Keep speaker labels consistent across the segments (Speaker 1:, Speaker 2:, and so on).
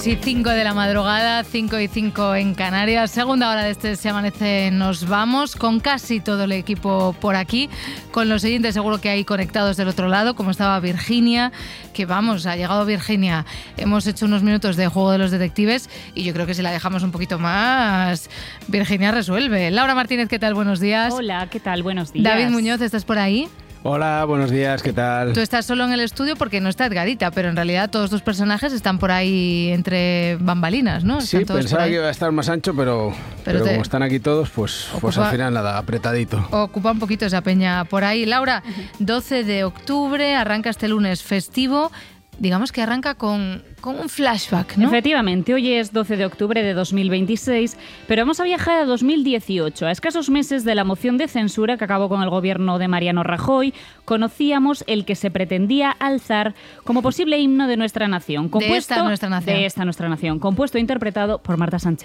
Speaker 1: 6:05 de la madrugada, 5:05 en Canarias. Segunda hora de este Se Amanece Nos Vamos, con casi todo el equipo por aquí, con los siguientes seguro que hay conectados del otro lado, como estaba Virginia, que vamos, ha llegado Virginia. Hemos hecho unos minutos de Juego de los Detectives y yo creo que si la dejamos un poquito más, Virginia resuelve. Laura Martínez, ¿qué tal? Buenos días.
Speaker 2: Hola, ¿qué tal? Buenos días.
Speaker 1: David Muñoz, ¿estás por ahí?
Speaker 3: Hola, buenos días, ¿qué tal?
Speaker 1: Tú estás solo en el estudio porque no está Edgarita, pero en realidad todos tus personajes están por ahí entre bambalinas, ¿no?
Speaker 3: Sí, pensaba que iba a estar más ancho, pero como están aquí todos, pues al final nada, apretadito.
Speaker 1: Ocupa un poquito esa peña por ahí. Laura, 12 de octubre, arranca este lunes festivo. Digamos que arranca con un flashback, ¿no?
Speaker 2: Efectivamente, hoy es 12 de octubre de 2026, pero vamos a viajar a 2018, a escasos meses de la moción de censura que acabó con el gobierno de Mariano Rajoy. Conocíamos el que se pretendía alzar como posible himno de nuestra nación.
Speaker 1: De esta nuestra nación,
Speaker 2: compuesto e interpretado por Marta Sánchez.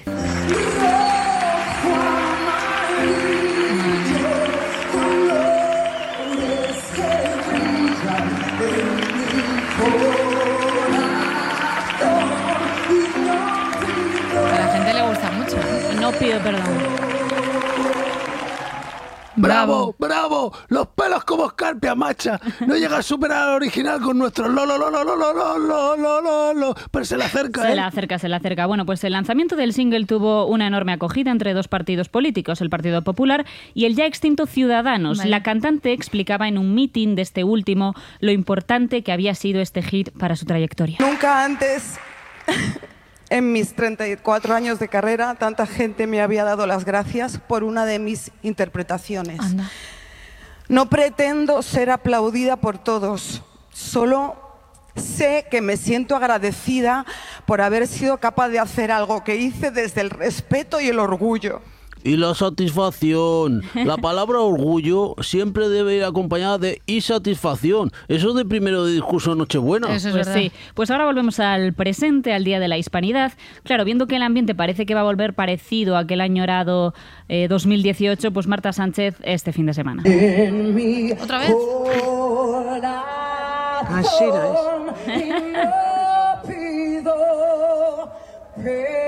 Speaker 2: No pido perdón.
Speaker 3: ¡Bravo, bravo! Los pelos como escarpia, macha. No llega a superar al original con nuestro lo, pero se le acerca,
Speaker 2: Se le acerca. Bueno, pues el lanzamiento del single tuvo una enorme acogida entre dos partidos políticos, el Partido Popular y el ya extinto Ciudadanos. Vale. La cantante explicaba en un mitin de este último lo importante que había sido este hit para su trayectoria.
Speaker 4: Nunca antes... En mis 34 años de carrera, tanta gente me había dado las gracias por una de mis interpretaciones. Anda. No pretendo ser aplaudida por todos, solo sé que me siento agradecida por haber sido capaz de hacer algo que hice desde el respeto y el orgullo.
Speaker 5: Y la satisfacción. La palabra orgullo siempre debe ir acompañada de insatisfacción. Eso de primero de discurso de Nochebuena.
Speaker 2: Eso es verdad. Sí. Pues ahora volvemos al presente, al Día de la Hispanidad. Claro, viendo que el ambiente parece que va a volver parecido a aquel añorado 2018, pues Marta Sánchez este fin de semana.
Speaker 1: ¿Otra vez?
Speaker 4: Así no es.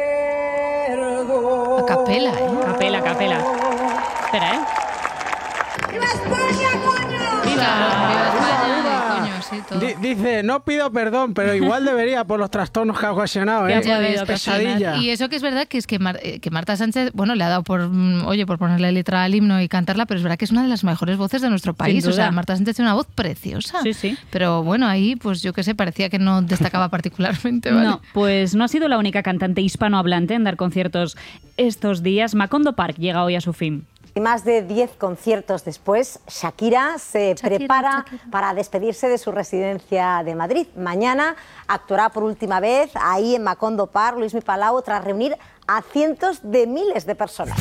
Speaker 1: A capela,
Speaker 2: Capela. Espera,
Speaker 6: ¡Viva España, coño!
Speaker 1: ¡Viva España, coño! Sí, todo.
Speaker 3: Dice, no pido perdón, pero igual debería por los trastornos que ha ocasionado, ¿eh?
Speaker 1: Ya ves,
Speaker 3: pesadilla.
Speaker 1: Y eso que es verdad que Marta Sánchez, bueno, le ha dado por ponerle letra al himno y cantarla, pero es verdad que es una de las mejores voces de nuestro país. O sea, Marta Sánchez tiene una voz preciosa.
Speaker 2: Sí.
Speaker 1: Pero bueno, ahí, pues yo qué sé, parecía que no destacaba particularmente, ¿vale?
Speaker 2: No, pues no ha sido la única cantante hispanohablante en dar conciertos estos días. Macondo Park llega hoy a su fin.
Speaker 7: Y más de 10 conciertos después, Shakira se prepara para despedirse de su residencia de Madrid. Mañana actuará por última vez ahí en Macondo Park, Luismi Palau, tras reunir a cientos de miles de personas.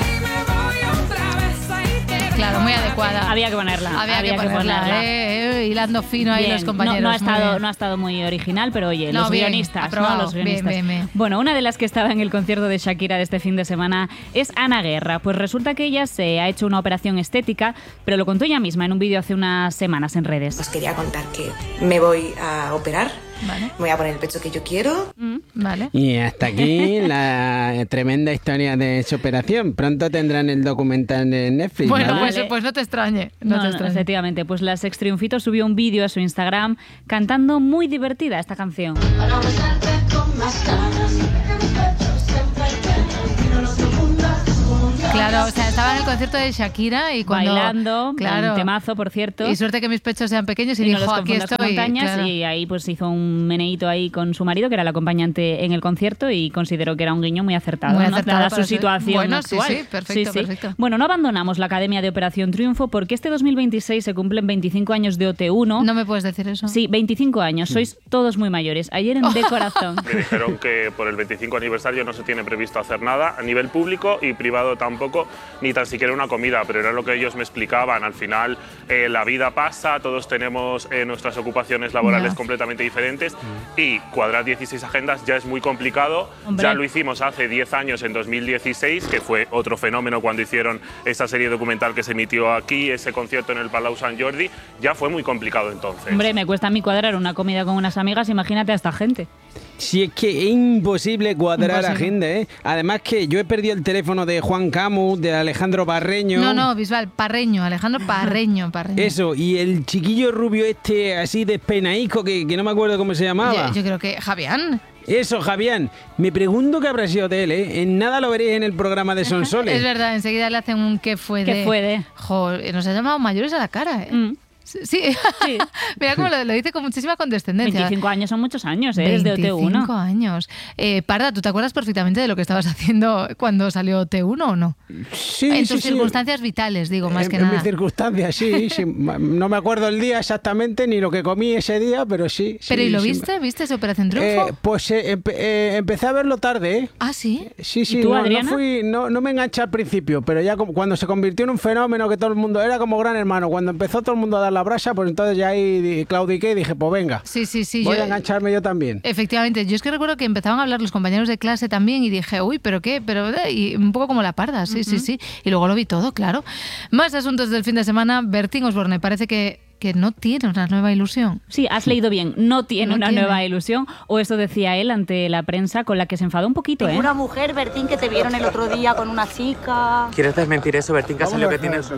Speaker 1: Claro, muy adecuada.
Speaker 2: Había que ponerla.
Speaker 1: Había que ponerla. Hilando fino ahí. Bien, los compañeros.
Speaker 2: No ha estado muy original, pero oye, los guionistas.
Speaker 1: Aprobado,
Speaker 2: Los guionistas.
Speaker 1: Bien.
Speaker 2: Bueno, una de las que estaba en el concierto de Shakira de este fin de semana es Ana Guerra. Pues resulta que ella se ha hecho una operación estética, pero lo contó ella misma en un vídeo hace unas semanas en redes.
Speaker 8: Os quería contar que me voy a operar.
Speaker 1: Vale.
Speaker 8: Me voy a poner el pecho que yo quiero.
Speaker 1: Vale.
Speaker 3: Y hasta aquí la tremenda historia de su operación. Pronto tendrán el documental en Netflix.
Speaker 1: Bueno,
Speaker 3: ¿vale?
Speaker 1: pues no te extrañe.
Speaker 2: No, efectivamente. Pues la Sex Triunfito subió un vídeo a su Instagram cantando muy divertida esta canción.
Speaker 6: Para besarte con más ganas,
Speaker 1: Claro, o sea, estaba en el concierto de Shakira y cuando...
Speaker 2: Bailando,
Speaker 1: claro,
Speaker 2: un temazo, por cierto.
Speaker 1: Y suerte que mis pechos sean pequeños y
Speaker 2: no
Speaker 1: dijo,
Speaker 2: los
Speaker 1: aquí
Speaker 2: confundas con
Speaker 1: estoy.
Speaker 2: montañas,
Speaker 1: Claro.
Speaker 2: y ahí pues hizo un meneíto ahí con su marido, que era el acompañante en el concierto, y consideró que era un guiño muy acertado,
Speaker 1: Muy
Speaker 2: ¿no?
Speaker 1: acertado
Speaker 2: Dada
Speaker 1: para
Speaker 2: su situación
Speaker 1: bueno,
Speaker 2: actual.
Speaker 1: Sí, perfecto.
Speaker 2: Bueno, no abandonamos la Academia de Operación Triunfo porque este 2026 se cumplen 25 años de OT1.
Speaker 1: No me puedes decir eso.
Speaker 2: Sí, 25 años. Sois todos muy mayores. Ayer en De Corazón.
Speaker 9: Me dijeron que por el 25 aniversario no se tiene previsto hacer nada a nivel público y privado tampoco, ni tan siquiera una comida, pero era lo que ellos me explicaban. Al final la vida pasa, todos tenemos nuestras ocupaciones laborales completamente diferentes y cuadrar 16 agendas ya es muy complicado.
Speaker 2: Hombre.
Speaker 9: Ya lo hicimos hace 10 años, en 2016, que fue otro fenómeno cuando hicieron esa serie documental que se emitió aquí, ese concierto en el Palau Sant Jordi, ya fue muy complicado entonces.
Speaker 2: Hombre, me cuesta a mí cuadrar una comida con unas amigas, imagínate a esta gente.
Speaker 10: Si es que es imposible cuadrar
Speaker 1: Imposible.
Speaker 10: agenda, ¿eh? Además que yo he perdido el teléfono de Juan Camus, de Alejandro Parreño.
Speaker 1: No, Bisbal, Parreño, Alejandro Parreño.
Speaker 10: Eso, y el chiquillo rubio así despeinaico, que no me acuerdo cómo se llamaba.
Speaker 1: Yo creo que Javián.
Speaker 10: Eso, Javián. Me pregunto qué habrá sido de él, ¿eh? En nada lo veréis en el programa de Sonsoles.
Speaker 1: Es verdad, enseguida le hacen un ¿qué fue de?
Speaker 2: ¿Qué fue de?
Speaker 1: Joder, nos ha llamado mayores a la cara, ¿eh? Sí. Mira cómo lo dice con muchísima condescendencia.
Speaker 2: 25 años son muchos años, ¿eh? Desde OT1.
Speaker 1: 25 años. Parda, ¿tú te acuerdas perfectamente de lo que estabas haciendo cuando salió OT1 o no?
Speaker 10: Sí,
Speaker 1: En
Speaker 10: sí,
Speaker 1: tus
Speaker 10: sí.
Speaker 1: circunstancias vitales, digo, más que
Speaker 10: En
Speaker 1: nada.
Speaker 10: mis circunstancias, sí. No me acuerdo el día exactamente ni lo que comí ese día, pero sí.
Speaker 1: ¿Pero y lo
Speaker 10: sí.
Speaker 1: viste? ¿Viste esa Operación Triunfo?
Speaker 10: Pues empecé a verlo tarde, ¿eh?
Speaker 1: Ah, ¿sí?
Speaker 10: Sí,
Speaker 2: ¿Y tú, Adriana?
Speaker 10: no me enganché al principio, pero ya cuando se convirtió en un fenómeno que todo el mundo era como Gran Hermano, cuando empezó todo el mundo a dar la brasa, pues entonces ya ahí claudiqué y dije, pues venga,
Speaker 1: Sí.
Speaker 10: voy a engancharme yo también.
Speaker 1: Efectivamente, yo es que recuerdo que empezaban a hablar los compañeros de clase también y dije, uy, ¿pero qué? Y un poco como la Parda, sí. Y luego lo vi todo, claro. Más asuntos del fin de semana. Bertín Osborne, parece que no tiene una nueva ilusión.
Speaker 2: Sí, has leído bien. No tiene
Speaker 1: No
Speaker 2: una
Speaker 1: tiene.
Speaker 2: nueva ilusión. O eso decía él ante la prensa, con la que se enfadó un poquito, ¿eh?
Speaker 11: Una mujer, Bertín, que te vieron el otro día con una chica.
Speaker 12: ¿Quieres desmentir eso, Bertín? Que has salido que tienes...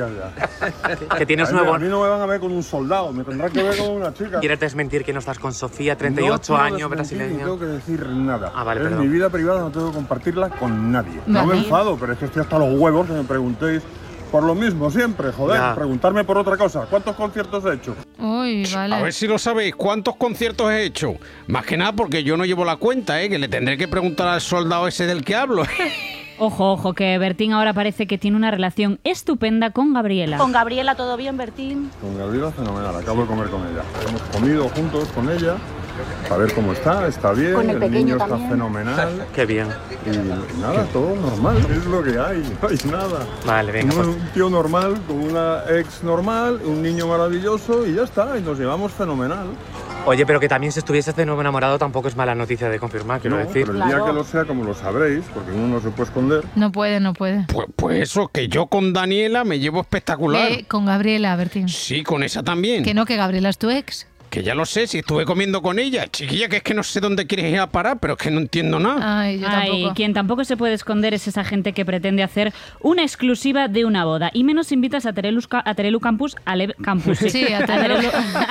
Speaker 12: Que tienes
Speaker 13: Ay,
Speaker 12: nuevo...
Speaker 13: A mí no me van a ver con un soldado, me tendrán que ver con una chica.
Speaker 12: ¿Quieres desmentir que no estás con Sofía, 38
Speaker 13: No quiero
Speaker 12: años,
Speaker 13: desmentir,
Speaker 12: brasileña?
Speaker 13: No tengo que decir nada.
Speaker 12: Ah, vale,
Speaker 13: Es
Speaker 12: perdón.
Speaker 13: mi vida privada, no tengo que compartirla con nadie. No
Speaker 1: Vale.
Speaker 13: me enfado, pero es que estoy hasta los huevos que me preguntéis por lo mismo siempre, joder.
Speaker 12: Ya.
Speaker 13: Preguntarme por otra cosa. ¿Cuántos conciertos he hecho?
Speaker 1: Uy, vale.
Speaker 10: A ver si lo sabéis, ¿cuántos conciertos he hecho? Más que nada porque yo no llevo la cuenta, que le tendré que preguntar al soldado ese del que hablo.
Speaker 2: Ojo, que Bertín ahora parece que tiene una relación estupenda con Gabriela.
Speaker 11: Con Gabriela, ¿todo bien, Bertín?
Speaker 13: Con Gabriela, fenomenal. Acabo de comer con ella. Hemos comido juntos con ella. A ver cómo está bien.
Speaker 11: Con el pequeño
Speaker 13: niño
Speaker 11: también.
Speaker 13: está fenomenal.
Speaker 12: Qué bien.
Speaker 13: Y nada, todo normal. Es lo que hay, no hay nada.
Speaker 12: Vale, venga, pues...
Speaker 13: Un tío normal, con una ex normal, un niño maravilloso y ya está. Y nos llevamos fenomenal.
Speaker 12: Oye, pero que también si estuvieses de nuevo enamorado tampoco es mala noticia de confirmar, quiero
Speaker 13: No,
Speaker 12: decir.
Speaker 13: pero el día que lo sea, como lo sabréis, porque uno no se puede esconder.
Speaker 1: No puede.
Speaker 10: Pues eso, que yo con Daniela me llevo espectacular.
Speaker 1: Con Gabriela, Bertín.
Speaker 10: Sí, con esa también.
Speaker 1: Que no, que Gabriela es tu ex.
Speaker 10: Que ya lo sé, si estuve comiendo con ella. Chiquilla, que es que no sé dónde quieres ir a parar, pero es que no entiendo nada.
Speaker 1: Ay, yo tampoco.
Speaker 2: Quien tampoco se puede esconder es esa gente que pretende hacer una exclusiva de una boda. Y menos invitas a Terelu Campus, Campus.
Speaker 1: Sí, a Terelu.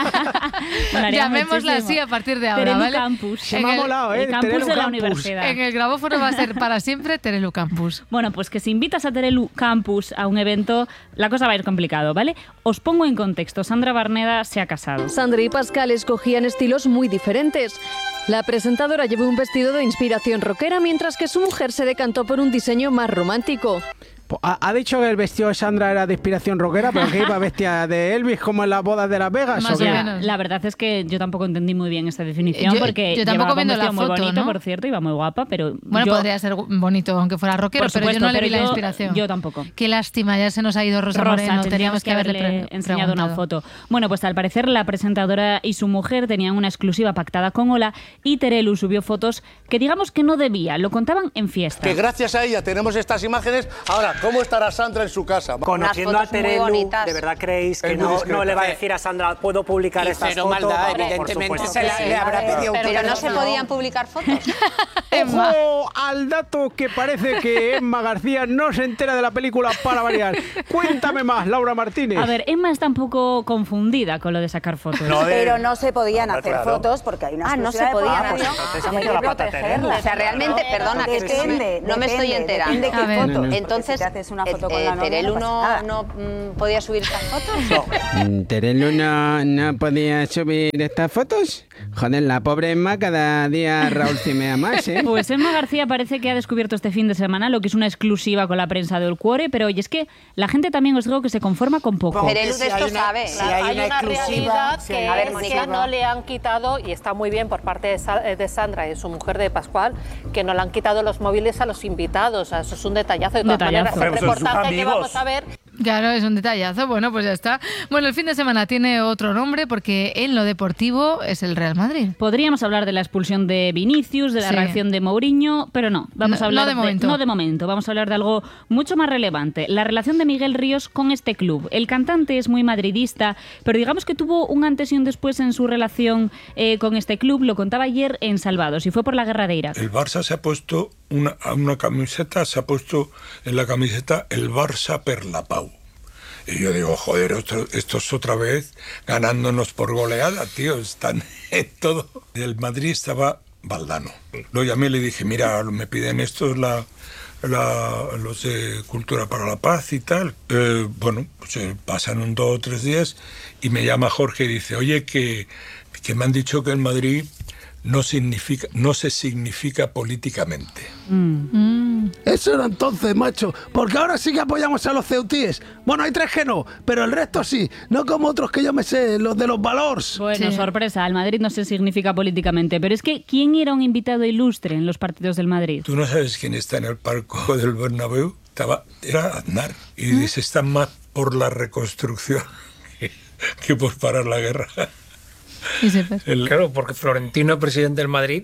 Speaker 2: Molaría
Speaker 1: Llamémosla
Speaker 2: muchísimo.
Speaker 1: así a partir de ahora,
Speaker 2: Terelu
Speaker 1: ¿vale?
Speaker 2: Campus.
Speaker 10: Se me ha molado,
Speaker 2: el campus
Speaker 10: Terelu
Speaker 2: de la
Speaker 10: Campus.
Speaker 2: universidad.
Speaker 1: En el grabófono va a ser para siempre Terelu Campus.
Speaker 2: Bueno, pues que si invitas a Terelu Campus a un evento, la cosa va a ir complicado, ¿vale? Os pongo en contexto. Sandra Barneda se ha casado.
Speaker 14: Sandra y Pascal escogían estilos muy diferentes. La presentadora llevó un vestido de inspiración rockera, mientras que su mujer se decantó por un diseño más romántico.
Speaker 10: Ha dicho que el vestido de Sandra era de inspiración rockera, pero que iba vestida de Elvis como en las bodas de Las Vegas.
Speaker 1: Más
Speaker 10: ¿o qué?
Speaker 1: o menos.
Speaker 2: La verdad es que yo tampoco entendí muy bien esta definición,
Speaker 1: Yo
Speaker 2: porque
Speaker 1: tampoco
Speaker 2: llevaba un
Speaker 1: viendo la
Speaker 2: vestido muy
Speaker 1: foto,
Speaker 2: bonito,
Speaker 1: ¿no?
Speaker 2: por cierto, iba muy guapa, pero
Speaker 1: Bueno,
Speaker 2: yo,
Speaker 1: podría ser bonito aunque fuera rockero,
Speaker 2: por
Speaker 1: pero yo
Speaker 2: supuesto,
Speaker 1: no le vi
Speaker 2: pero
Speaker 1: la inspiración.
Speaker 2: Yo tampoco.
Speaker 1: Qué lástima, ya se nos ha ido Rosa Moreno. Teníamos que haberle
Speaker 2: enseñado una
Speaker 1: preguntado.
Speaker 2: foto. Bueno, pues al parecer la presentadora y su mujer tenían una exclusiva pactada con Ola y Terelu subió fotos que digamos que no debía, lo contaban en fiesta.
Speaker 15: Que gracias a ella tenemos estas imágenes. Ahora, ¿cómo estará Sandra en su casa?
Speaker 16: Conociendo a Terelu, ¿de verdad creéis que no le va a decir a Sandra, puedo publicar estas fotos?
Speaker 17: maldad,
Speaker 16: Vamos,
Speaker 17: evidentemente
Speaker 16: por supuesto que
Speaker 17: le habrá pedido.
Speaker 18: Pero no se podían publicar fotos.
Speaker 10: Ojo al dato que parece que Emma García no se entera de la película para variar. Cuéntame más, Laura Martínez.
Speaker 2: A ver, Emma está un poco confundida con lo de sacar fotos.
Speaker 18: Pero no se podían hacer
Speaker 16: claro.
Speaker 18: fotos porque hay una
Speaker 11: no se
Speaker 18: exclusiva de
Speaker 11: podían
Speaker 18: por medio.
Speaker 16: entonces ha
Speaker 18: Hay
Speaker 16: metido
Speaker 18: que
Speaker 16: la pata
Speaker 18: protegerla.
Speaker 11: O sea, realmente, perdona, que
Speaker 18: Depende,
Speaker 11: no me estoy enterando.
Speaker 18: Depende
Speaker 1: A
Speaker 18: qué
Speaker 1: ver.
Speaker 18: foto.
Speaker 11: Entonces,
Speaker 18: Si te haces una foto con la novia,
Speaker 11: Terelu
Speaker 18: no pasa nada.
Speaker 11: no podía subir estas fotos.
Speaker 10: ¿Terelu no podía subir estas fotos? Joder, la pobre Emma cada día Raúl cimea más, ¿eh?
Speaker 2: Pues Emma García parece que ha descubierto este fin de semana lo que es una exclusiva con la prensa del Cuore, pero oye, es que la gente también os digo que se conforma con poco.
Speaker 11: Terelu de esto sabe.
Speaker 17: Si hay una realidad que
Speaker 11: A ver,
Speaker 17: es
Speaker 11: Mónica,
Speaker 17: que no le han quitado, y está muy bien por parte de Sandra y su mujer de Pascual, que no le han quitado los móviles a los invitados. Eso es un detallazo. De todas
Speaker 2: Detallazo.
Speaker 17: maneras, el
Speaker 16: Pero son sus
Speaker 17: reportaje que
Speaker 16: amigos.
Speaker 17: vamos a ver
Speaker 1: Claro, es un detallazo. Bueno, pues ya está. Bueno, el fin de semana tiene otro nombre porque en lo deportivo es el Real Madrid.
Speaker 2: Podríamos hablar de la expulsión de Vinicius, de la reacción de Mourinho, pero no. Vamos a hablar no de momento. Vamos a hablar de algo mucho más relevante. La relación de Miguel Ríos con este club. El cantante es muy madridista, pero digamos que tuvo un antes y un después en su relación con este club. Lo contaba ayer en Salvados y fue por la guerra de Irak.
Speaker 19: El Barça se ha puesto una camiseta, se ha puesto en la camiseta el Barça per la Pau. Y yo digo, joder, esto es otra vez ganándonos por goleada, tío, están en todo. El Madrid estaba Valdano. Lo llamé y le dije, mira, me piden estos los de Cultura para la Paz y tal. Bueno, pues pasan 2 o 3 días y me llama Jorge y dice, oye, que me han dicho que el Madrid no se significa políticamente.
Speaker 3: Eso era entonces, macho, porque ahora sí que apoyamos a los ceutíes. Bueno, hay 3 que no, pero el resto sí, no como otros que yo me sé, los de los valores.
Speaker 2: Bueno, sorpresa, el Madrid no se significa políticamente, pero es que ¿quién era un invitado ilustre en los partidos del Madrid?
Speaker 19: ¿Tú no sabes quién está en el palco del Bernabéu? Era Aznar, y dice, está más por la reconstrucción que por parar la guerra.
Speaker 20: Claro, porque Florentino, presidente del Madrid,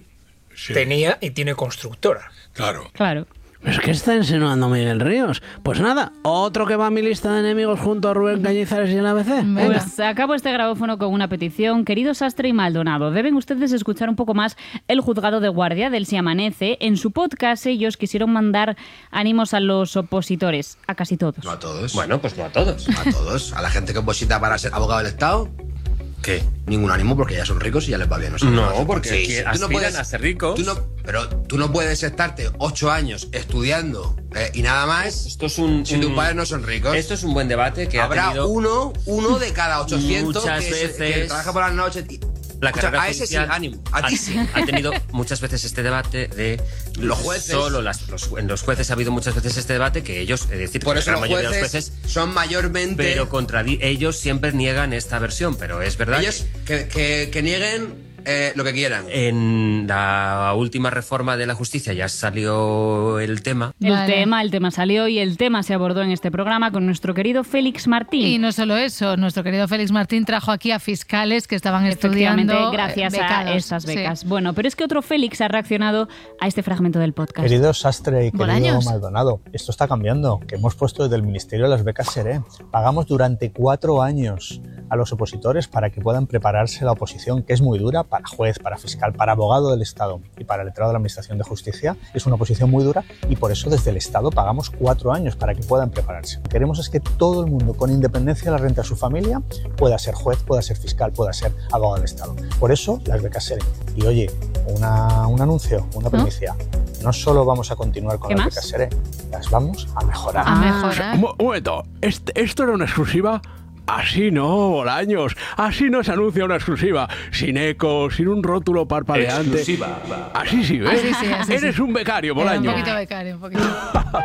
Speaker 20: tenía y tiene constructora.
Speaker 2: Claro.
Speaker 5: ¿Pero qué está insinuando Miguel Ríos? Pues nada, otro que va a mi lista de enemigos junto a Rubén Cañizares y el ABC.
Speaker 2: Pues acabo este grabófono con una petición. Queridos Sastre y Maldonado, deben ustedes escuchar un poco más El Juzgado de Guardia del Si Amanece. En su podcast ellos quisieron mandar ánimos a los opositores, a casi todos.
Speaker 21: No a todos.
Speaker 16: Bueno, pues no a todos.
Speaker 21: A todos. A la gente que oposita para ser abogado del Estado, ¿qué? Ningún ánimo porque ya son ricos y ya les va bien.
Speaker 16: No, porque aspiran a ser ricos.
Speaker 21: Pero tú no puedes estarte 8 años estudiando y nada más si tus padres no son ricos.
Speaker 16: Esto es un buen debate que
Speaker 21: habrá
Speaker 16: ha tenido
Speaker 21: uno de cada 800
Speaker 16: muchas veces
Speaker 21: que trabaja por las noches.
Speaker 16: La carrera
Speaker 21: a ese sí, ánimo. A ti sí.
Speaker 16: Ha tenido muchas veces este debate de
Speaker 21: los jueces.
Speaker 16: En los jueces ha habido muchas veces este debate que ellos, es decir,
Speaker 21: por eso
Speaker 16: la mayoría de los jueces
Speaker 21: son mayormente.
Speaker 16: Pero ellos siempre niegan esta versión, pero es verdad.
Speaker 21: Ellos que nieguen lo que quieran.
Speaker 16: En la última reforma de la justicia ya salió el tema.
Speaker 2: El tema salió y el tema se abordó en este programa con nuestro querido Félix Martín.
Speaker 1: Y no solo eso, nuestro querido Félix Martín trajo aquí a fiscales que estaban estudiando
Speaker 2: gracias a esas becas. Sí. Bueno, pero es que otro Félix ha reaccionado a este fragmento del podcast.
Speaker 22: Querido Sastre y querido Maldonado, esto está cambiando, que hemos puesto desde el Ministerio las becas SERE. Pagamos durante 4 años a los opositores para que puedan prepararse la oposición, que es muy dura para juez, para fiscal, para abogado del Estado y para letrado de la Administración de Justicia. Es una oposición muy dura y por eso desde el Estado pagamos 4 años para que puedan prepararse. Lo que queremos es que todo el mundo, con independencia de la renta de su familia, pueda ser juez, pueda ser fiscal, pueda ser abogado del Estado. Por eso las becas SERE. Y oye, un anuncio, una primicia. No solo vamos a continuar con las becas SERE, las vamos a mejorar.
Speaker 10: Un momento, ¿esto era una exclusiva? Así no, Bolaños. Así no se anuncia una exclusiva. Sin eco, sin un rótulo parpadeante.
Speaker 21: Exclusiva.
Speaker 10: Así sí, ¿ves?
Speaker 1: Así sí.
Speaker 10: Eres un becario, Bolaños.
Speaker 1: Un poquito becario, un poquito.